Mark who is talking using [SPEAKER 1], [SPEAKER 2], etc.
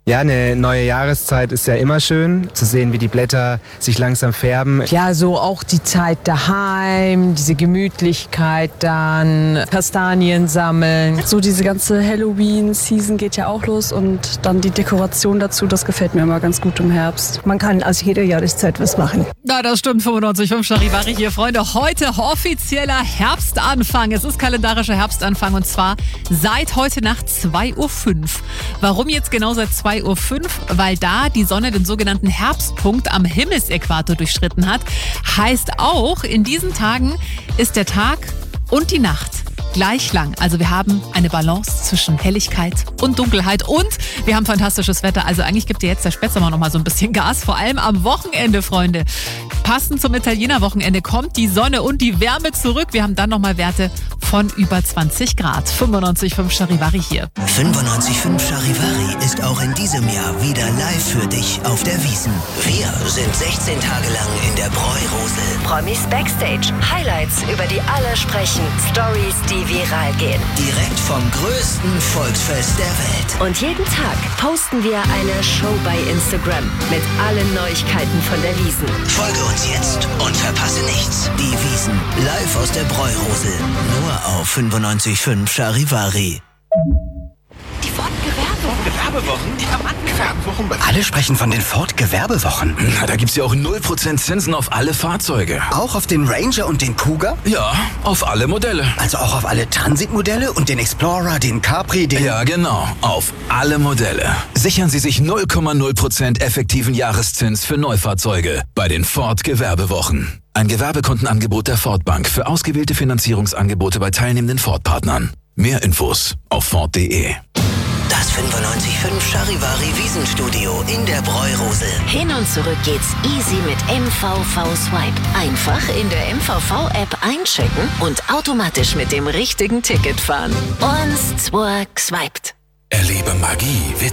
[SPEAKER 1] Ja, eine neue Jahreszeit ist ja immer schön, zu sehen, wie die Blätter sich langsam färben.
[SPEAKER 2] Ja, so auch die Zeit daheim, diese Gemütlichkeit dann, Kastanien sammeln.
[SPEAKER 3] So diese ganze Halloween-Season geht ja auch los und dann die Dekoration dazu, das gefällt mir immer ganz gut im Herbst.
[SPEAKER 4] Man kann aus jeder Jahreszeit was machen.
[SPEAKER 5] Na, das stimmt, 95,5 Charivari hier, Freunde. Heute offizieller Herbstanfang. Es ist kalendarischer Herbstanfang und zwar seit heute Nacht 2:05 Uhr. Warum jetzt genau seit 2:05 Uhr? Weil da die Sonne den sogenannten Herbstpunkt am Himmelsäquator durchschritten hat. Heißt auch, in diesen Tagen ist der Tag und die Nacht gleich lang. Also wir haben eine Balance zwischen Helligkeit und Dunkelheit und wir haben fantastisches Wetter. Also eigentlich gibt dir jetzt der Spätzommer noch mal so ein bisschen Gas, vor allem am Wochenende, Freunde. Passend zum Italiener-Wochenende kommt die Sonne und die Wärme zurück. Wir haben dann nochmal Werte von über 20 Grad. 95,5 Charivari hier.
[SPEAKER 6] 95,5 Charivari ist auch in diesem Jahr wieder live für dich auf der Wiesn. Wir sind 16 Tage lang in der Bräurosel.
[SPEAKER 7] Promis Backstage, Highlights, über die alle sprechen, Stories, die viral gehen.
[SPEAKER 6] Direkt vom größten Volksfest der Welt.
[SPEAKER 7] Und jeden Tag posten wir eine Show bei Instagram mit allen Neuigkeiten von der Wiesn.
[SPEAKER 6] Folge uns jetzt und verpasse nichts. Die Wiesn live aus der Bräurosel. Nur auf 95,5 Charivari.
[SPEAKER 7] Die
[SPEAKER 8] Gewerbewochen? Ja, Mann, Gewerbewochen. Alle sprechen von den Ford-Gewerbewochen.
[SPEAKER 9] Na, da gibt's ja auch 0% Zinsen auf alle Fahrzeuge.
[SPEAKER 8] Auch auf den Ranger und den Kuga?
[SPEAKER 9] Ja, auf alle Modelle.
[SPEAKER 8] Also auch auf alle Transit-Modelle und den Explorer, den Capri, den...
[SPEAKER 9] Ja, genau. Auf alle Modelle. Sichern Sie sich 0,0% effektiven Jahreszins für Neufahrzeuge bei den Ford-Gewerbewochen. Ein Gewerbekontenangebot der Ford Bank für ausgewählte Finanzierungsangebote bei teilnehmenden Ford-Partnern. Mehr Infos auf Ford.de.
[SPEAKER 6] Das 95,5 Charivari Wiesenstudio in der Bräurosel.
[SPEAKER 7] Hin und zurück geht's easy mit MVV Swipe. Einfach in der MVV-App einchecken und automatisch mit dem richtigen Ticket fahren. Und swiped.
[SPEAKER 9] Erlebe Magie.